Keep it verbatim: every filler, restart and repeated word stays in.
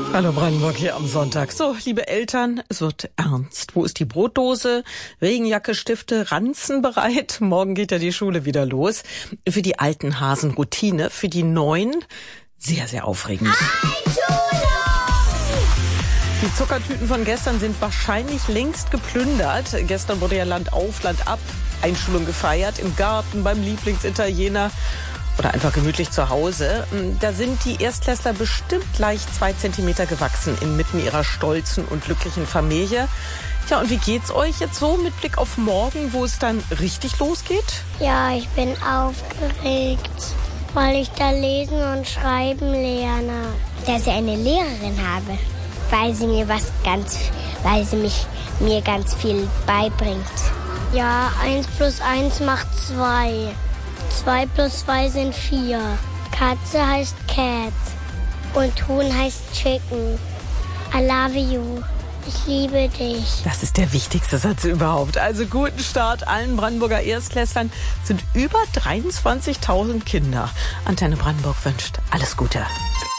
Hallo Brandenburg hier am Sonntag. So, liebe Eltern, es wird ernst. Wo ist die Brotdose? Regenjacke, Stifte, Ranzen bereit? Morgen geht ja die Schule wieder los. Für die alten Hasen Routine, für die neuen sehr, sehr aufregend. Die Zuckertüten von gestern sind wahrscheinlich längst geplündert. Gestern wurde ja Land auf, Land ab Einschulung gefeiert, im Garten, beim Lieblingsitaliener oder einfach gemütlich zu Hause. Da sind die Erstklässler bestimmt leicht zwei Zentimeter gewachsen inmitten ihrer stolzen und glücklichen Familie. Tja, und wie geht's euch jetzt so mit Blick auf morgen, wo es dann richtig losgeht? Ja, ich bin aufgeregt, weil ich da lesen und schreiben lerne. Dass ich eine Lehrerin habe, weil sie mir was ganz, weil sie mich mir ganz viel beibringt. Ja, eins plus eins macht zwei. Zwei plus zwei sind vier. Katze heißt Cat. Und Huhn heißt Chicken. I love you. Ich liebe dich. Das ist der wichtigste Satz überhaupt. Also guten Start allen Brandenburger Erstklässlern. Es sind über dreiundzwanzigtausend Kinder. Antenne Brandenburg wünscht alles Gute.